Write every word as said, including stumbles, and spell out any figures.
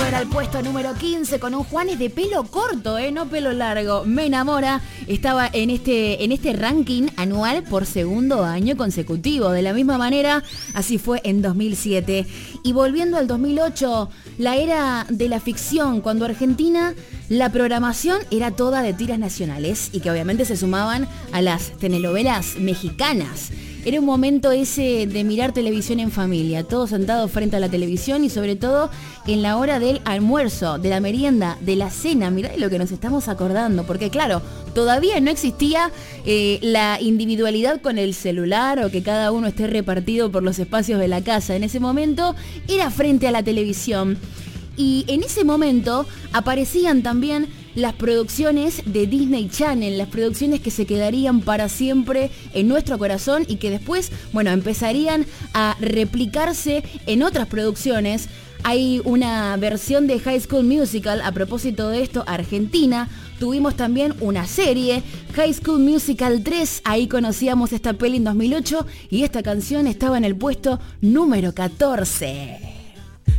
era el puesto número quince con un Juanes de pelo corto, eh, no pelo largo. Me enamora. Estaba en este, en este ranking anual por segundo año consecutivo. De la misma manera, así fue en dos mil siete. Y volviendo al dos mil ocho, la era de la ficción, cuando Argentina, la programación era toda de tiras nacionales y que obviamente se sumaban a las telenovelas mexicanas. Era un momento ese de mirar televisión en familia, todos sentados frente a la televisión y sobre todo en la hora del almuerzo, de la merienda, de la cena. Mirá de lo que nos estamos acordando, porque claro, todavía no existía eh, la individualidad con el celular o que cada uno esté repartido por los espacios de la casa. En ese momento era frente a la televisión. Y en ese momento aparecían también las producciones de Disney Channel, las producciones que se quedarían para siempre en nuestro corazón y que después, bueno, empezarían a replicarse en otras producciones. Hay una versión de High School Musical, a propósito de esto, Argentina. Tuvimos también una serie, High School Musical tres, ahí conocíamos esta peli en dos mil ocho y esta canción estaba en el puesto número catorce.